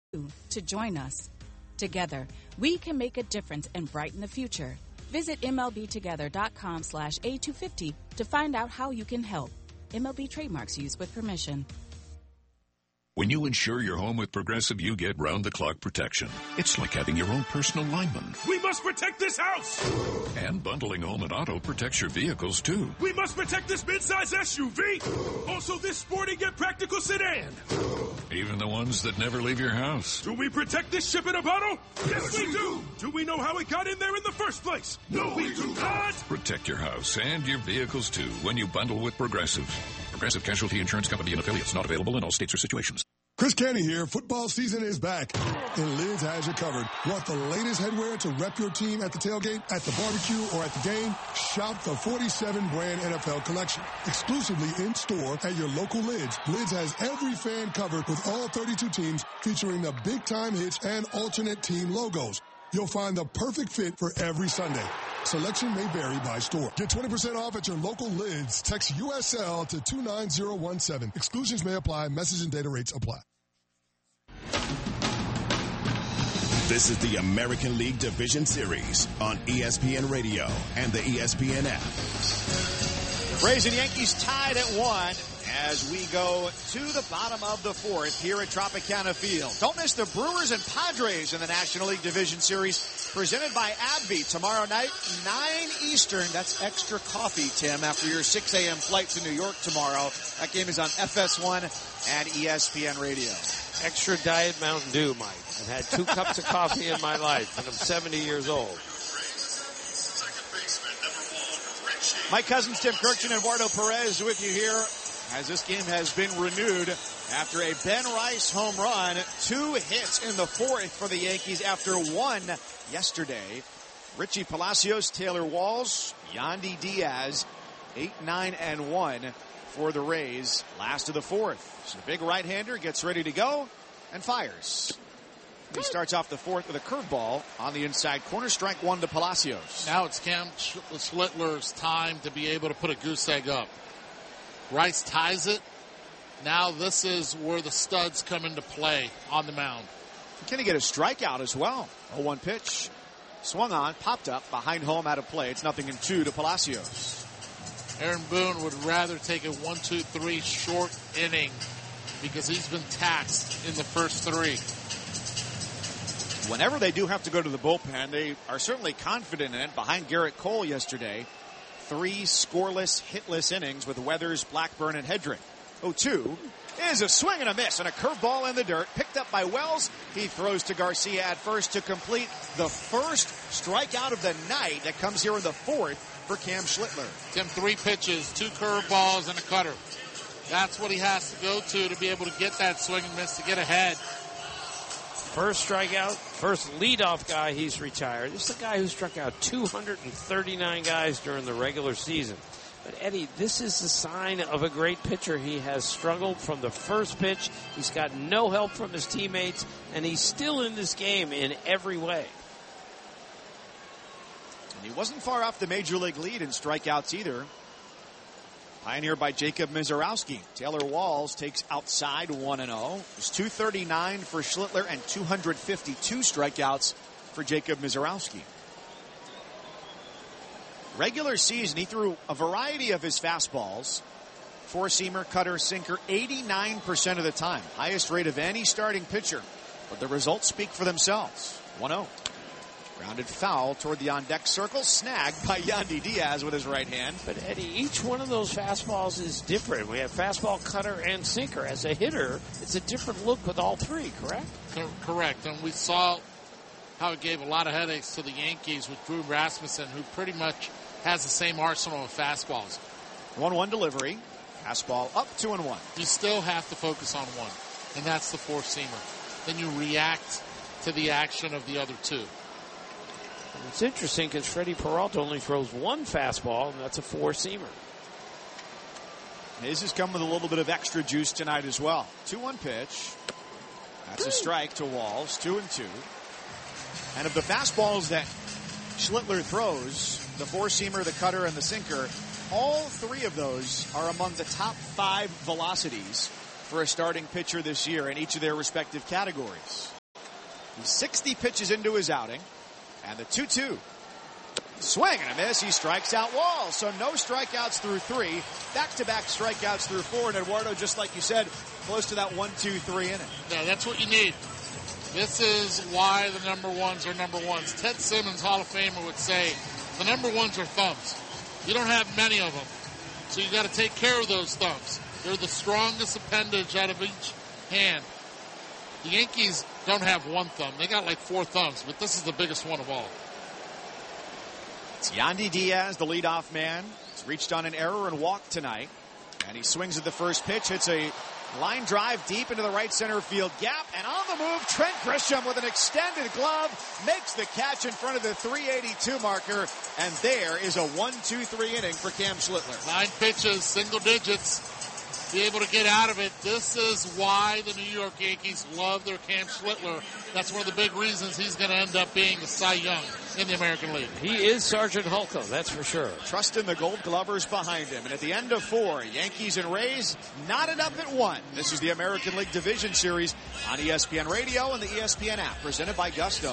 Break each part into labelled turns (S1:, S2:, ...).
S1: to join us. Together, we can make a difference and brighten the future. Visit MLBtogether.com/A250 to find out how you can help. MLB trademarks used with permission.
S2: When you insure your home with Progressive, you get round-the-clock protection. It's like having your own personal lineman.
S3: We must protect this house!
S2: And bundling home and auto protects your vehicles, too.
S3: We must protect this midsize SUV! Also this sporting yet practical sedan!
S2: Even the ones that never leave your house.
S3: Do we protect this ship in a bottle? Yes, we do! Do we know how it got in there in the first place? No, we do not!
S2: Protect your house and your vehicles, too, when you bundle with Progressive. Progressive Casualty Insurance Company and affiliates, not available in all states or situations.
S4: Chris Canty here. Football season is back, and Lids has you covered. Want the latest headwear to rep your team at the tailgate, at the barbecue, or at the game? Shop the 47 brand NFL collection. Exclusively in store at your local Lids. Lids has every fan covered with all 32 teams featuring the big time hits and alternate team logos. You'll find the perfect fit for every Sunday. Selection may vary by store. Get 20% off at your local Lids. Text USL to 29017. Exclusions may apply. Message and data rates apply.
S5: This is the American League Division Series on ESPN Radio and the ESPN app.
S6: Braves and Yankees tied at 1 as we go to the bottom of the fourth here at Tropicana Field. Don't miss the Brewers and Padres in the National League Division Series presented by AbbVie tomorrow night, 9 Eastern. That's extra coffee, Tim, after your 6 a.m. flight to New York tomorrow. That game is on FS1 and ESPN Radio.
S7: Extra Diet Mountain Dew, Mike. I've had 2 cups of coffee in my life, and I'm 70 years old.
S6: Mike Cousins, Tim Kirkchin, and Eduardo Perez with you here as this game has been renewed after a Ben Rice home run. 2 hits in the fourth for the Yankees after 1 yesterday. Richie Palacios, Taylor Walls, Yandy Diaz, 8, 9, and 1 for the Rays. Last of the fourth. So the big right-hander gets ready to go and fires. He starts off the fourth with a curveball on the inside corner. Strike 1 to Palacios.
S8: Now it's Cam Schlittler's time to be able to put a goose egg up. Rice ties it. Now this is where the studs come into play on the mound.
S6: Can he get a strikeout as well? 0-1 pitch. Swung on, popped up, behind home, out of play. It's 0-2 to Palacios.
S8: Aaron Boone would rather take a 1-2-3 short inning because he's been taxed in the first 3.
S6: Whenever they do have to go to the bullpen, they are certainly confident in it. Behind Garrett Cole yesterday, 3 scoreless, hitless innings with Weathers, Blackburn, and Hedrick. 0-2 is a swing and a miss and a curveball in the dirt. Picked up by Wells. He throws to Garcia at first to complete the first strikeout of the night that comes here in the fourth for Cam Schlittler.
S8: Tim, 3 pitches, 2 curveballs, and a cutter. That's what he has to go to be able to get that swing and miss to get ahead.
S7: First strikeout, first leadoff guy he's retired. This is a guy who struck out 239 guys during the regular season. But, Eddie, this is a sign of a great pitcher. He has struggled from the first pitch. He's got no help from his teammates, and he's still in this game in every way.
S6: And he wasn't far off the major league lead in strikeouts either. Pioneered by Jacob Mizorowski. Taylor Walls takes outside 1-0. It's 239 for Schlittler and 252 strikeouts for Jacob Mizorowski. Regular season, he threw a variety of his fastballs. 4-seamer, cutter, sinker, 89% of the time. Highest rate of any starting pitcher. But the results speak for themselves. 1-0. Grounded foul toward the on-deck circle. Snagged by Yandy Diaz with his right hand.
S7: But, Eddie, each one of those fastballs is different. We have fastball, cutter, and sinker. As a hitter, it's a different look with all 3, correct?
S8: Correct. And we saw how it gave a lot of headaches to the Yankees with Drew Rasmussen, who pretty much has the same arsenal of fastballs.
S6: 1-1 delivery. Fastball up 2-1.
S8: You still have to focus on one, and that's the 4-seamer. Then you react to the action of the other 2.
S7: It's interesting because Freddie Peralta only throws 1 fastball, and that's a 4-seamer.
S6: His has come with a little bit of extra juice tonight as well. 2-1 pitch. That's a strike to Walls. 2-2. And of the fastballs that Schlittler throws, the 4-seamer, the cutter, and the sinker, all 3 of those are among the top 5 velocities for a starting pitcher this year in each of their respective categories. He's 60 pitches into his outing. And the 2-2. Swing and a miss. He strikes out Wall. So no strikeouts through 3. Back-to-back strikeouts through 4. And Eduardo, just like you said, close to that 1-2-3 inning.
S8: Yeah, that's what you need. This is why the number ones are number ones. Ted Simmons, Hall of Famer, would say the number ones are thumbs. You don't have many of them. So you got to take care of those thumbs. They're the strongest appendage out of each hand. The Yankees don't have one thumb. They got like 4 thumbs, but this is the biggest one of all.
S6: It's Yandy Diaz, the leadoff man. He's reached on an error and walk tonight. And he swings at the first pitch. Hits a line drive deep into the right center field gap. And on the move, Trent Grisham with an extended glove makes the catch in front of the 382 marker. And there is a 1-2-3 inning for Cam Schlittler.
S8: 9 pitches, single digits. Be able to get out of it. This is why the New York Yankees love their Cam Schlittler. That's one of the big reasons he's going to end up being the Cy Young in the American League.
S7: He is Sergeant Holcomb, that's for sure.
S6: Trust in the Gold Glovers behind him. And at the end of 4, Yankees and Rays knotted up at 1. This is the American League Division Series on ESPN Radio and the ESPN app, presented by Gusto.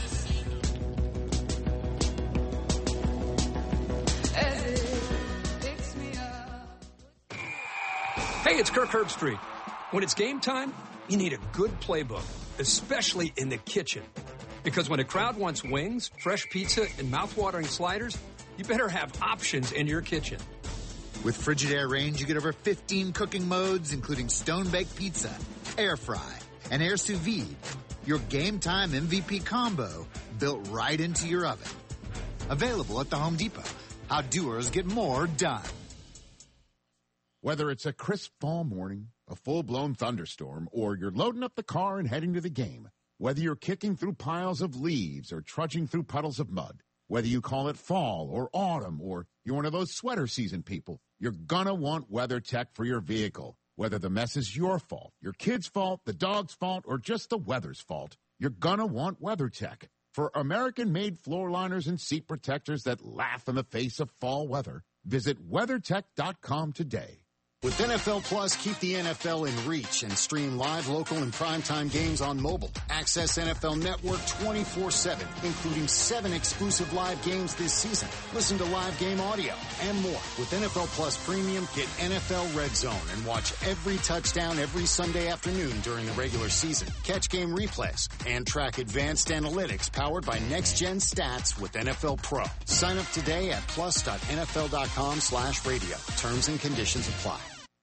S9: Hey, it's Kirk Herbstreit. When it's game time, you need a good playbook, especially in the kitchen. Because when a crowd wants wings, fresh pizza, and mouth-watering sliders, you better have options in your kitchen.
S10: With Frigidaire Range, you get over 15 cooking modes, including stone-baked pizza, air fry, and air sous vide. Your game-time MVP combo built right into your oven. Available at the Home Depot. How doers get more done.
S11: Whether it's a crisp fall morning, a full-blown thunderstorm, or you're loading up the car and heading to the game, whether you're kicking through piles of leaves or trudging through puddles of mud, whether you call it fall or autumn or you're one of those sweater season people, you're gonna want WeatherTech for your vehicle. Whether the mess is your fault, your kid's fault, the dog's fault, or just the weather's fault, you're gonna want WeatherTech. For American-made floor liners and seat protectors that laugh in the face of fall weather, visit WeatherTech.com today.
S12: With NFL Plus, keep the NFL in reach and stream live, local, and primetime games on mobile. Access NFL Network 24/7, including 7 exclusive live games this season. Listen to live game audio and more. With NFL Plus Premium, get NFL Red Zone and watch every touchdown every Sunday afternoon during the regular season. Catch game replays and track advanced analytics powered by next-gen stats with NFL Pro. Sign up today at plus.nfl.com/radio. Terms and conditions apply.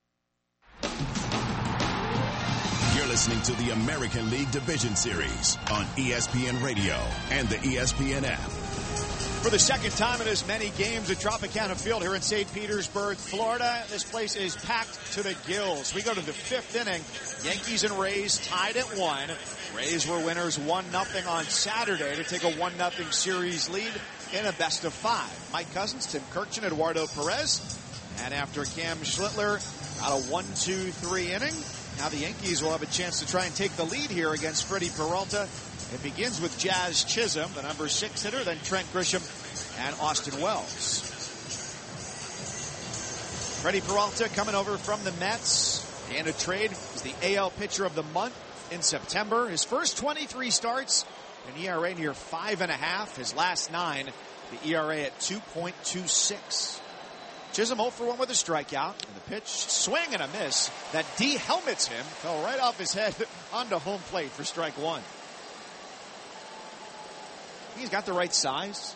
S5: You're listening to the American League Division Series on ESPN Radio and the ESPN app.
S6: For the second time in as many games at Tropicana Field here in St. Petersburg, Florida, this place is packed to the gills. We go to the 5th inning. Yankees and Rays tied at 1. Rays were winners 1-0 on Saturday to take a 1-0 series lead in a best of 5. Mike Cousins, Tim Kirkchin, Eduardo Perez. And after Cam Schlittler got a 1-2-3 inning, now the Yankees will have a chance to try and take the lead here against Freddie Peralta. It begins with Jazz Chisholm, the number 6 hitter, then Trent Grisham and Austin Wells. Freddie Peralta coming over from the Mets. And a trade was the AL Pitcher of the Month in September. His first 23 starts, an ERA near 5.5. His last 9, the ERA at 2.26. Chisholm 0 for 1 with a strikeout. And the pitch, swing and a miss. That de-helmets him. Fell right off his head onto home plate for strike 1. He's got the right size.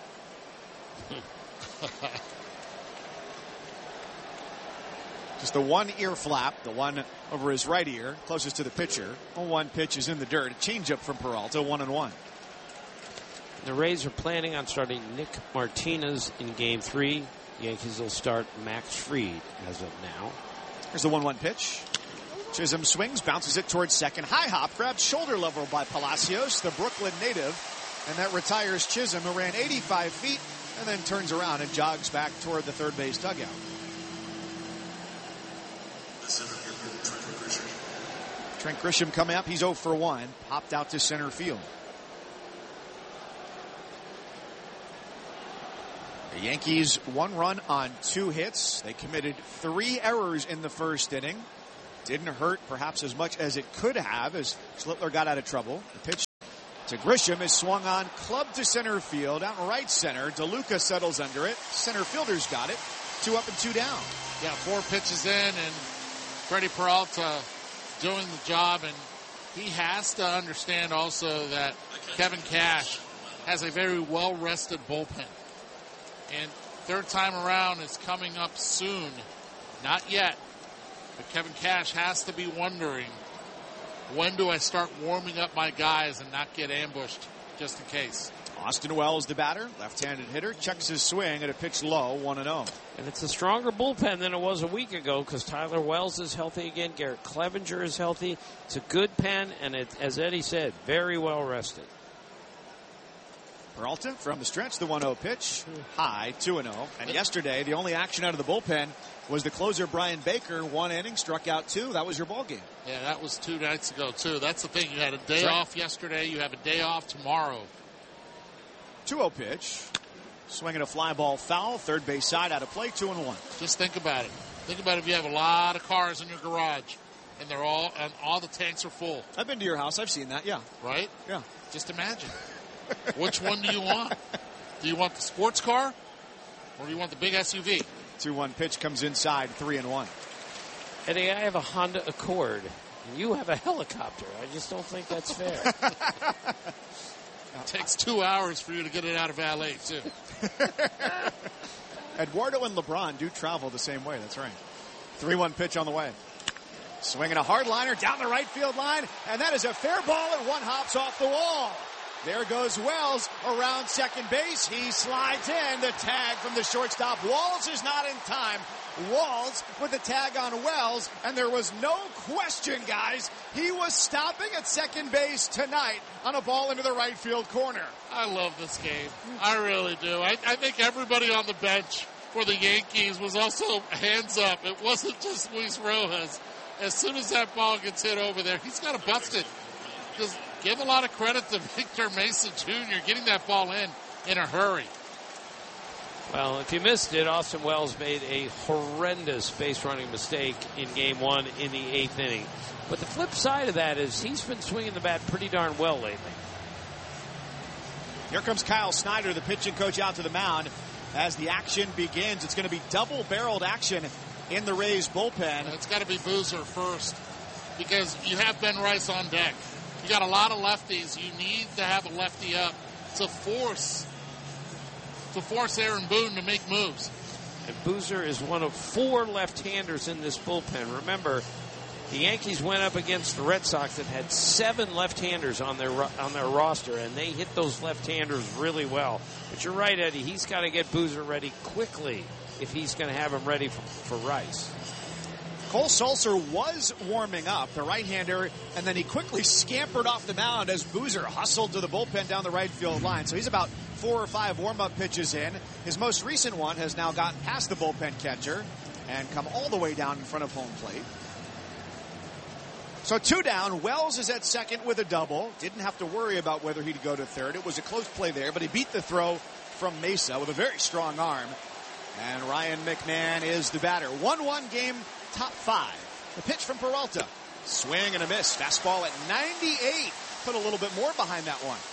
S6: Just the one ear flap, the one over his right ear, closest to the pitcher. 0-1 pitch is in the dirt. A changeup from Peralta, 1-1.
S7: The Rays are planning on starting Nick Martinez in Game 3. Yankees will start Max Fried as of now.
S6: Here's the 1-1 pitch. Chisholm swings, bounces it towards second. High hop, grabbed shoulder level by Palacios, the Brooklyn native. And that retires Chisholm, who ran 85 feet and then turns around and jogs back toward the third base dugout. Trent Grisham coming up. He's 0 for 1. Popped out to center field. The Yankees 1 run on 2 hits. They committed 3 errors in the first inning. Didn't hurt perhaps as much as it could have as Schlittler got out of trouble. The pitch to Grisham is swung on, club to center field, out in right center. DeLuca settles under it. Center fielder's got it. 2 up and 2 down.
S8: Yeah, 4 pitches in, and Freddie Peralta doing the job, and he has to understand also that Kevin Cash has a very well-rested bullpen. And third time around is coming up soon. Not yet. But Kevin Cash has to be wondering, when do I start warming up my guys and not get ambushed just in case?
S6: Austin Wells, the batter, left-handed hitter, checks his swing at a pitch low, 1-0.
S7: And it's a stronger bullpen than it was a week ago because Tyler Wells is healthy again. Garrett Clevenger is healthy. It's a good pen, and it, as Eddie said, very well rested.
S6: Peralta from the stretch, the 1-0 pitch, high, 2-0. And yesterday, the only action out of the bullpen was the closer, Brian Baker, 1 inning, struck out 2. That was your ball game.
S8: Yeah, that was 2 nights ago, too. That's the thing. You had a day off yesterday. You have a day off tomorrow.
S6: 2-0 pitch. Swinging a fly ball foul, third base side out of play, 2-1.
S8: Just think about it. Think about if you have a lot of cars in your garage and all the tanks are full.
S6: I've been to your house. I've seen that, yeah.
S8: Right?
S6: Yeah.
S8: Just imagine. Which one do you want? Do you want the sports car or do you want the big SUV?
S6: 2-1 pitch comes inside, 3-1.
S7: Eddie, I have a Honda Accord. You have a helicopter. I just don't think that's fair.
S8: It takes 2 hours for you to get it out of LA, too.
S6: Eduardo and LeBron do travel the same way. That's right. 3-1 pitch on the way. Swinging a hard liner down the right field line, and that is a fair ball, and one hops off the wall. There goes Wells around second base. He slides in. The tag from the shortstop. Walls is not in time. Walls with the tag on Wells, and there was no question, guys. He was stopping at second base tonight on a ball into the right field corner.
S8: I love this game. I really do. I think everybody on the bench for the Yankees was also hands up. It wasn't just Luis Rojas. As soon as that ball gets hit over there, he's got to bust it. Because give a lot of credit to Victor Mesa Jr. getting that ball in a hurry.
S7: Well, if you missed it, Austin Wells made a horrendous base running mistake in game 1 in the 8th inning. But the flip side of that is he's been swinging the bat pretty darn well lately.
S6: Here comes Kyle Snyder, the pitching coach, out to the mound as the action begins. It's going to be double-barreled action in the Rays bullpen.
S8: It's got to be Boozer first because you have Ben Rice on deck. You got a lot of lefties. You need to have a lefty up to force Aaron Boone to make moves.
S7: And Boozer is one of 4 left-handers in this bullpen. Remember, the Yankees went up against the Red Sox that had 7 left-handers on their roster, and they hit those left-handers really well. But you're right, Eddie. He's got to get Boozer ready quickly if he's going to have him ready for Rice.
S6: Cole Sulser was warming up, the right-hander, and then he quickly scampered off the mound as Boozer hustled to the bullpen down the right field line. So he's about 4 or 5 warm-up pitches in. His most recent one has now gotten past the bullpen catcher and come all the way down in front of home plate. So 2 down. Wells is at second with a double. Didn't have to worry about whether he'd go to third. It was a close play there, but he beat the throw from Mesa with a very strong arm. And Ryan McMahon is the batter. 1-1 game, top 5. The pitch from Peralta. Swing and a miss. Fastball at 98. Put a little bit more behind that one.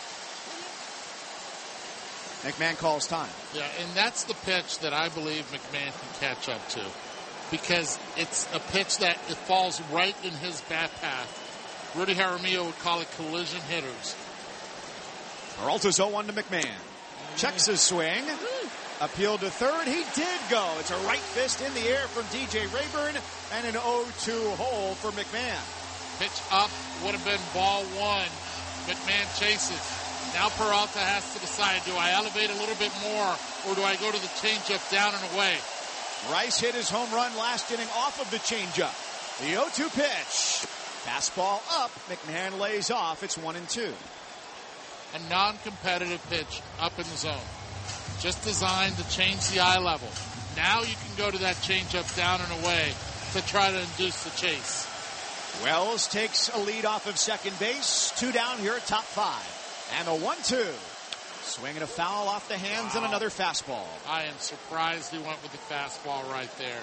S6: McMahon calls time.
S8: Yeah, and that's the pitch that I believe McMahon can catch up to. Because it's a pitch that it falls right in his bat path. Rudy Jaramillo would call it collision hitters.
S6: Peralta's 0-1 to McMahon. Checks his swing. Appeal to third. He did go. It's a right fist in the air from DJ Rayburn and an 0-2 hole for McMahon.
S8: Pitch up would have been ball 1. McMahon chases. Now Peralta has to decide, do I elevate a little bit more or do I go to the changeup down and away?
S6: Rice hit his home run last inning off of the changeup. The 0-2 pitch. Fastball up. McMahon lays off. It's 1-2.
S8: A non-competitive pitch up in the zone. Just designed to change the eye level. Now you can go to that changeup down and away to try to induce the chase.
S6: Wells takes a lead off of second base. 2 down here at top 5. And a 1-2. Swinging a foul off the hands and another fastball.
S8: I am surprised he went with the fastball right there.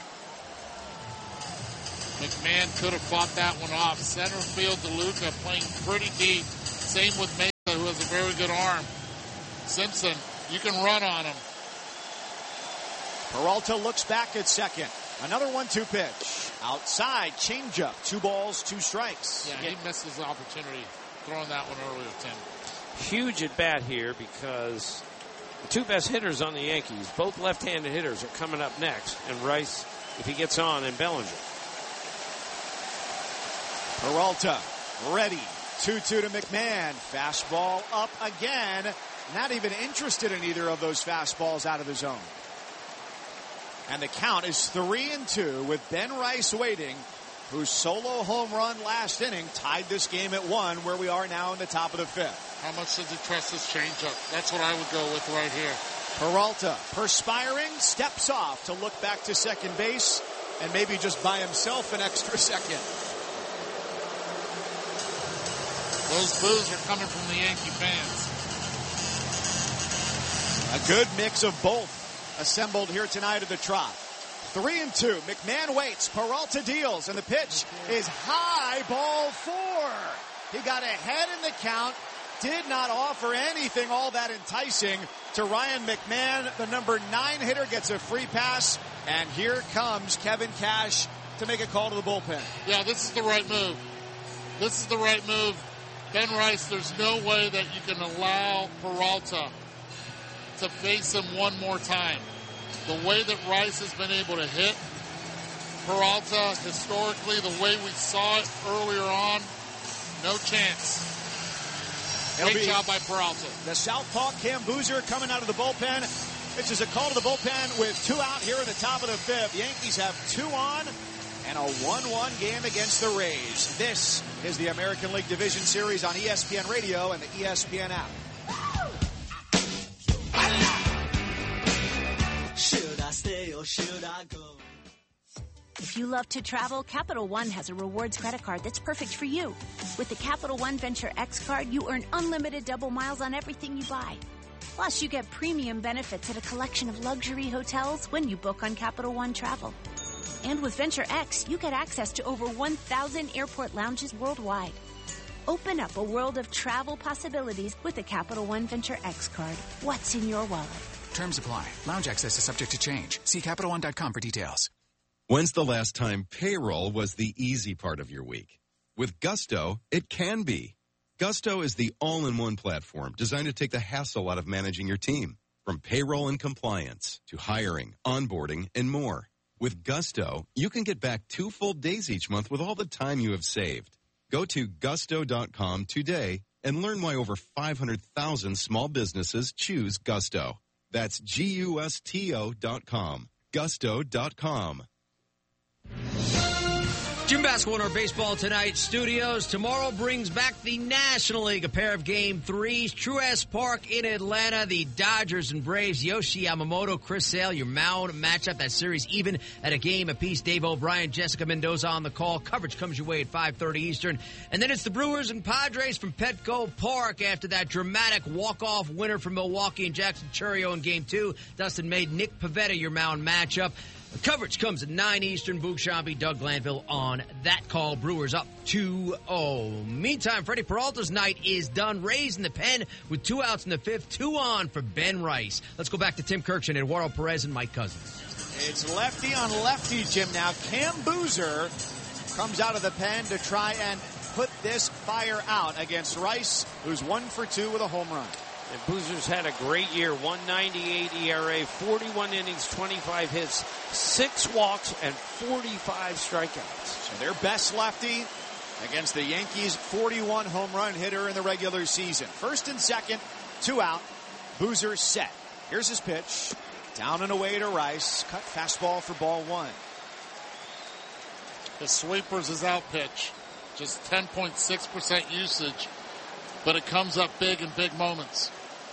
S8: McMahon could have fought that one off. Center field, DeLuca playing pretty deep. Same with Mesa, who has a very good arm. Simpson, you can run on him.
S6: Peralta looks back at second. Another 1-2 pitch. Outside, changeup. 2 balls, 2 strikes.
S8: Yeah, he missed his opportunity throwing that one earlier, Tim.
S7: Huge at bat here because the 2 best hitters on the Yankees, both left-handed hitters, are coming up next. And Rice, if he gets on, and Bellinger.
S6: Peralta ready. 2-2 to McMahon. Fastball up again. Not even interested in either of those fastballs out of the zone. And the count is 3-2 with Ben Rice waiting, whose solo home run last inning tied this game at 1, where we are now in the top of the 5th.
S8: How much does he trust his changeup? That's what I would go with right here.
S6: Peralta, perspiring, steps off to look back to second base and maybe just buy himself an extra second.
S8: Those boos are coming from the Yankee fans.
S6: A good mix of both assembled here tonight at the Trop. 3-2. McMahon waits. Peralta deals, and the pitch is high, ball 4. He got ahead in the count. Did not offer anything all that enticing to Ryan McMahon. The number 9 hitter gets a free pass, and here comes Kevin Cash to make a call to the bullpen.
S8: Yeah, this is the right move. This is the right move. Ben Rice, there's no way that you can allow Peralta to face him one more time. The way that Rice has been able to hit Peralta historically, the way we saw it earlier on, no chance. Great job by Peralta.
S6: The southpaw Cam Boozer coming out of the bullpen. This is a call to the bullpen with 2 out here in the top of the 5th. Yankees have 2 on and a 1-1 game against the Rays. This is the American League Division Series on ESPN Radio and the ESPN app.
S13: Should I stay or should I go?
S14: If you love to travel, Capital One has a rewards credit card that's perfect for you. With the Capital One Venture X card, you earn unlimited double miles on everything you buy. Plus, you get premium benefits at a collection of luxury hotels when you book on Capital One Travel. And with Venture X, you get access to over 1,000 airport lounges worldwide. Open up a world of travel possibilities with the Capital One Venture X card. What's in your wallet?
S15: Terms apply. Lounge access is subject to change. See CapitalOne.com for details.
S16: When's the last time payroll was the easy part of your week? With Gusto, it can be. Gusto is the all-in-one platform designed to take the hassle out of managing your team. From payroll and compliance to hiring, onboarding, and more. With Gusto, you can get back 2 full days each month with all the time you have saved. Go to gusto.com today and learn why over 500,000 small businesses choose Gusto. That's GUSTO.com. Gusto.com.
S17: Jim Basketball in our Baseball Tonight studios. Tomorrow brings back the National League, a pair of Game 3s. Truist Park in Atlanta, the Dodgers and Braves. Yoshi Yamamoto, Chris Sale, your mound matchup. That series even at a game apiece. Dave O'Brien, Jessica Mendoza on the call. Coverage comes your way at 5:30 Eastern. And then it's the Brewers and Padres from Petco Park after that dramatic walk-off winner from Milwaukee and Jackson Chourio in Game 2. Dustin made Nick Pivetta your mound matchup. The coverage comes at 9 Eastern. Boog Shambi, Doug Glanville on that call. Brewers up 2-0. Meantime, Freddie Peralta's night is done. Rays in the pen with 2 outs in the 5th. 2 on for Ben Rice. Let's go back to Tim Kirkchin, Eduardo Perez, and Mike Cousins.
S6: It's lefty on lefty, Jim. Now Cam Boozer comes out of the pen to try and put this fire out against Rice, who's 1 for 2 with a home run.
S7: And Boozer's had a great year, 1.98 ERA, 41 innings, 25 hits, 6 walks, and 45 strikeouts.
S6: So their best lefty against the Yankees' 41 home run hitter in the regular season. First and second, 2 out. Boozer set. Here's his pitch. Down and away to Rice. Cut fastball for ball 1.
S8: The sweeper's his out pitch. Just 10.6% usage, but it comes up big in big moments.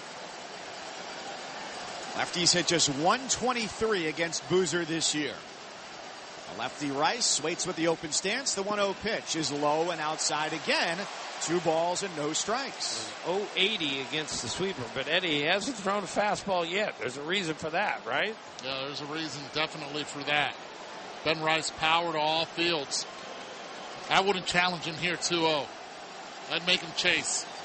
S6: Lefties hit just 123 against Boozer this year. The lefty Rice waits with the open stance. The 1-0 pitch is low and outside again. 2 balls and no strikes.
S7: 0-80 against the sweeper, but Eddie hasn't thrown a fastball yet. There's a reason for that, right?
S8: Yeah, there's a reason definitely for that. Ben Rice power to all fields. I wouldn't challenge him here 2-0. I'd make him chase.